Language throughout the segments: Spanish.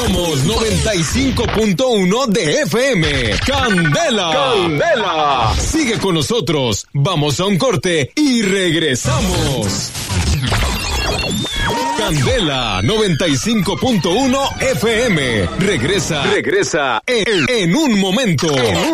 Somos 95.1 de FM. ¡Candela! ¡Candela! Sigue con nosotros. Vamos a un corte y regresamos. Candela 95.1 FM. Regresa en un momento.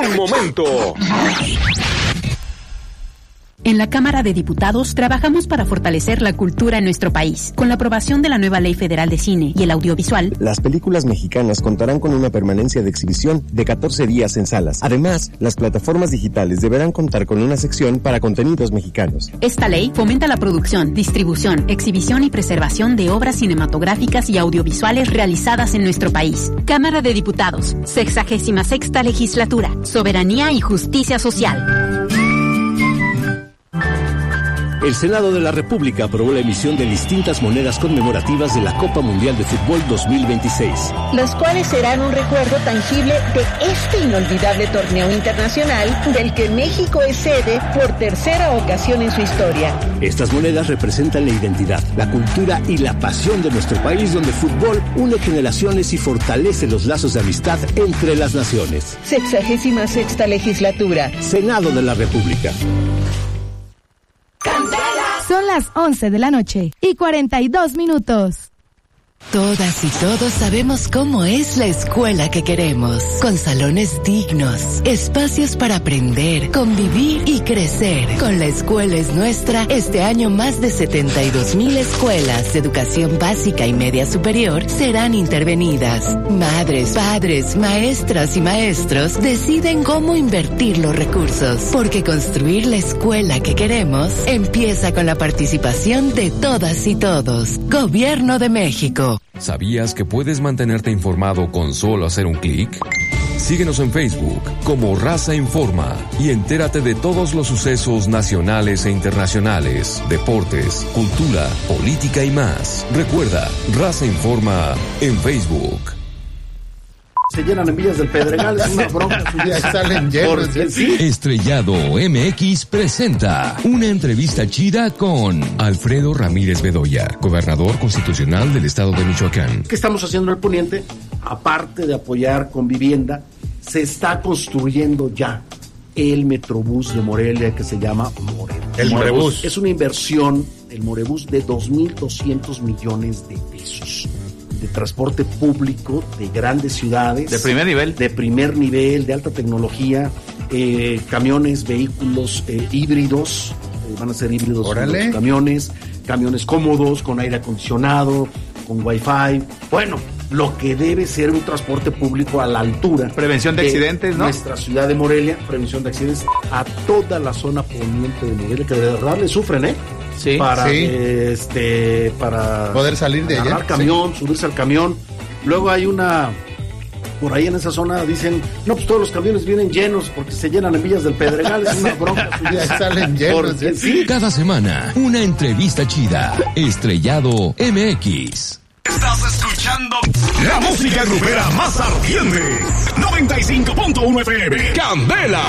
En la Cámara de Diputados trabajamos para fortalecer la cultura en nuestro país. Con la aprobación de la nueva Ley Federal de Cine y el Audiovisual, las películas mexicanas contarán con una permanencia de exhibición de 14 días en salas. Además, las plataformas digitales deberán contar con una sección para contenidos mexicanos. Esta ley fomenta la producción, distribución, exhibición y preservación de obras cinematográficas y audiovisuales realizadas en nuestro país. Cámara de Diputados, 66ª Legislatura, Soberanía y Justicia Social. El Senado de la República aprobó la emisión de distintas monedas conmemorativas de la Copa Mundial de Fútbol 2026. Las cuales serán un recuerdo tangible de este inolvidable torneo internacional del que México es sede por tercera ocasión en su historia. Estas monedas representan la identidad, la cultura y la pasión de nuestro país, donde el fútbol une generaciones y fortalece los lazos de amistad entre las naciones. 66ª Legislatura. Senado de la República. Son las 11 de la noche y 42 minutos. Todas y todos sabemos cómo es la escuela que queremos, con salones dignos, espacios para aprender, convivir y crecer. Con La Escuela es Nuestra, este año más de 72,000 escuelas de educación básica y media superior serán intervenidas. Madres, padres, maestras y maestros deciden cómo invertir los recursos, porque construir la escuela que queremos empieza con la participación de todas y todos. Gobierno de México. ¿Sabías que puedes mantenerte informado con solo hacer un clic? Síguenos en Facebook como Raza Informa y entérate de todos los sucesos nacionales e internacionales, deportes, cultura, política y más. Recuerda, Raza Informa en Facebook. Se llenan en Villas del Pedregal, es una bronca. Ya salen llenos. ¿Sí? Estrellado MX presenta una entrevista chida con Alfredo Ramírez Bedoya, gobernador constitucional del estado de Michoacán. ¿Qué estamos haciendo en el Poniente? Aparte de apoyar con vivienda, se está construyendo ya el Metrobús de Morelia, que se llama Morebús. El Morebús. Es una inversión, el Morebús, de 2,200 millones de pesos. De transporte público de grandes ciudades. ¿De primer nivel? De primer nivel, de alta tecnología, camiones, vehículos híbridos, van a ser híbridos los camiones cómodos, con aire acondicionado, con wifi. Bueno, lo que debe ser un transporte público a la altura. Prevención de accidentes, ¿no? Nuestra ciudad de Morelia, prevención de accidentes a toda la zona poniente de Morelia, que de verdad le sufren, Sí, para poder salir de allá, camión, subirse al camión. Luego hay por ahí en esa zona dicen, no, pues todos los camiones vienen llenos porque se llenan en Villas del Pedregal, es una bronca. Ya salen llenos. ¿Sí? Cada semana, una entrevista chida. Estrellado MX. Estás escuchando la música grupera más ardiente. 95.1 FM. Candela.